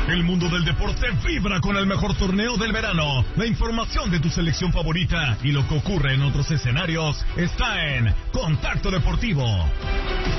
El mundo del deporte vibra con el mejor torneo del verano. La información de tu selección favorita y lo que ocurre en otros escenarios está en Contacto Deportivo.